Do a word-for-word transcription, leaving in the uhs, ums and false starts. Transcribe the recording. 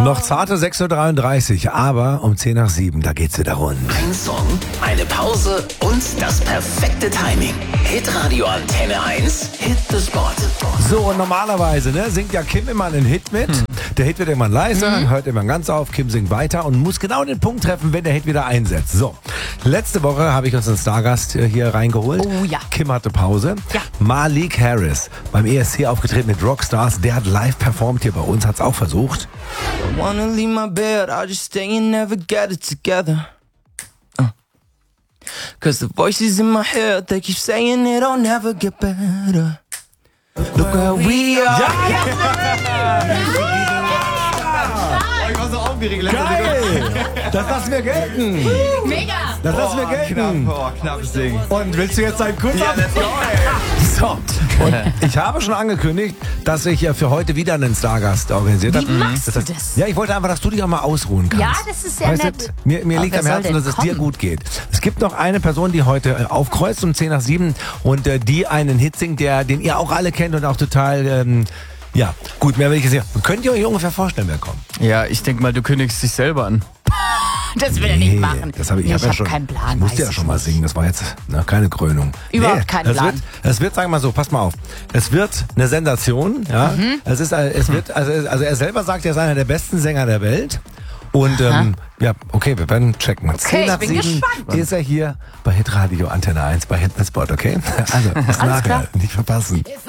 Noch zarte sechs Uhr dreiunddreißig, aber um zehn nach sieben, da geht's wieder rund. Ein Song, eine Pause und das perfekte Timing. Hitradio Antenne eins, Hit the Spot. So, und normalerweise ne, singt ja Kim immer einen Hit mit. Hm. Der Hit wird immer leiser, mhm. hört immer ganz auf, Kim singt weiter und muss genau den Punkt treffen, wenn der Hit wieder einsetzt. So, letzte Woche habe ich uns einen Stargast hier reingeholt. Oh ja. Kim hatte Pause. Ja. Malik Harris, beim E S C aufgetreten mit Rockstars, der hat live performt hier bei uns, hat's auch versucht. I wanna leave my bed, I'll just stay and never get it together. Uh. Cause the voices in my head, they keep saying it'll never get better. Look where we are. Ja, ja. Ich war so aufgeregt. Geil! Das lassen wir gelten. Mega! Das lassen wir gelten. Knapp, oh, knappes Ding. Und willst du jetzt einen Kuss Ja, haben? let's go, ey. So, und ich habe schon angekündigt, dass ich ja für heute wieder einen Stargast organisiert habe. Wie machst Das heißt, du das? Ja, ich wollte einfach, dass du dich auch mal ausruhen kannst. Ja, das ist sehr weißt nett. Du, mir mir Aber liegt wer am soll Herzen, denn dass es dir kommen? gut geht. Es gibt noch eine Person, die heute äh, aufkreuzt um zehn nach sieben und äh, die einen Hit singt, der, den ihr auch alle kennt und auch total... Ähm, ja, gut, mehr will ich jetzt nicht. Könnt ihr euch ungefähr vorstellen, wer kommt? Ja, ich denke mal, du kündigst dich selber an. Das will er nicht machen. Das habe ich, Nee, ich, hab ich ja hab schon, keinen Plan. Ich musste weiß ja ich schon mal nicht. singen, das war jetzt ne, keine Krönung. Überhaupt keinen es Plan. Wird, es wird, sagen wir mal so, pass mal auf, es wird eine Sensation. Ja? Mhm. Es ist, äh, es wird, also, also er selber sagt, er ist einer der besten Sänger der Welt. Und ähm, ja, okay, wir werden checken. Okay, zehn nach ich bin sieben gespannt. ist er hier bei Hitradio Antenne eins bei Hit the Spot, okay? Also, bis nachher, klar. nicht verpassen. If